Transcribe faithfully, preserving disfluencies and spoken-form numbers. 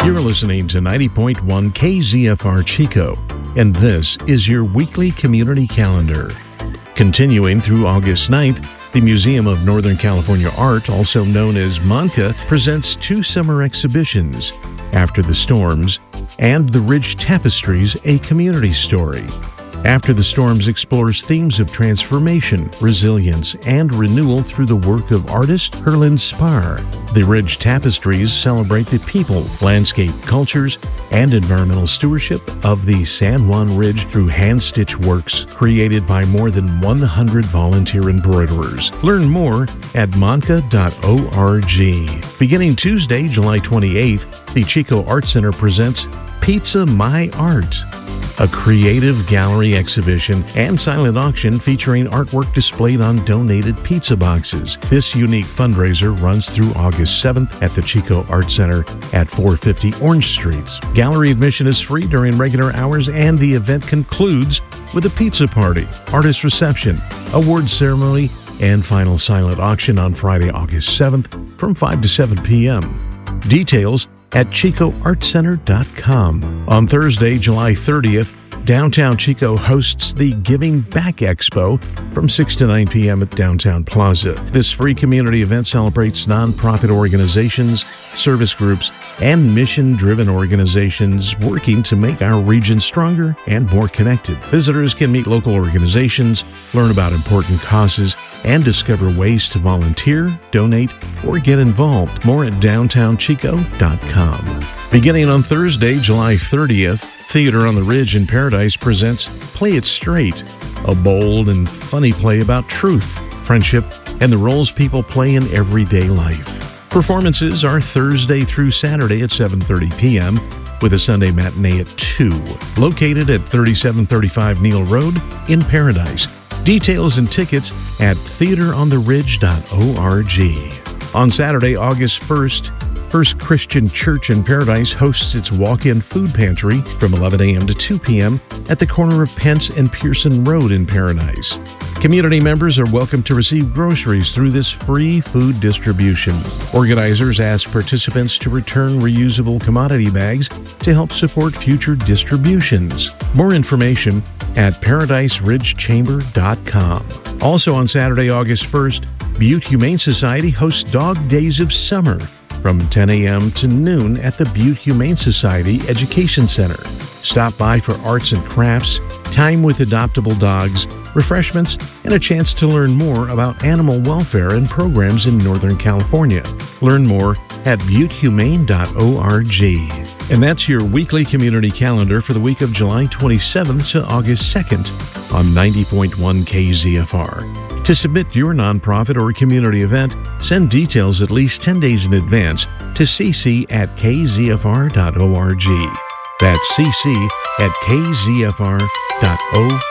You're listening to ninety point one K Z F R Chico, and this is your weekly community calendar. Continuing through August ninth, the Museum of Northern California Art, also known as MONCA, presents two summer exhibitions, After the Storms and The Ridge Tapestries, A Community Story. After the Storms explores themes of transformation, resilience, and renewal through the work of artist Herlin Spar. The Ridge Tapestries celebrate the people, landscape, cultures, and environmental stewardship of the San Juan Ridge through hand-stitched works created by more than one hundred volunteer embroiderers. Learn more at monca dot org. Beginning Tuesday, July twenty-eighth, the Chico Art Center presents Pizza My Art, a creative gallery exhibition and silent auction featuring artwork displayed on donated pizza boxes. This unique fundraiser runs through August seventh at the Chico Art Center at four fifty Orange Street. Gallery admission is free during regular hours, and the event concludes with a pizza party, artist reception, award ceremony, and final silent auction on Friday, August seventh from five to seven p.m. Details at chico art center dot com. On Thursday, July thirtieth, Downtown Chico hosts the Giving Back Expo from six to nine p.m. at Downtown Plaza. This free community event celebrates nonprofit organizations, service groups, and mission-driven organizations working to make our region stronger and more connected. Visitors can meet local organizations, learn about important causes, and discover ways to volunteer, donate, or get involved. More at downtown chico dot com. Beginning on Thursday, July thirtieth, Theater on the Ridge in Paradise presents Play It Straight, a bold and funny play about truth, friendship, and the roles people play in everyday life. Performances are Thursday through Saturday at seven thirty p.m., with a Sunday matinee at two. Located at thirty-seven thirty-five Neal Road in Paradise. Details and tickets at theater on the ridge dot org. On Saturday, August first, First Christian Church in Paradise hosts its walk-in food pantry from eleven a.m. to two p.m. at the corner of Pence and Pearson Road in Paradise. Community members are welcome to receive groceries through this free food distribution. Organizers ask participants to return reusable commodity bags to help support future distributions. More information at paradise ridge chamber dot com. Also on Saturday, August first, Butte Humane Society hosts Dog Days of Summer from ten a.m. to noon at the Butte Humane Society Education Center. Stop by for arts and crafts, time with adoptable dogs, refreshments, and a chance to learn more about animal welfare and programs in Northern California. Learn more at butte humane dot org. And that's your weekly community calendar for the week of July twenty-seventh to August second on ninety point one K Z F R. To submit your nonprofit or community event, send details at least ten days in advance to cc at k z f r dot org. That's cc at k z f r dot org.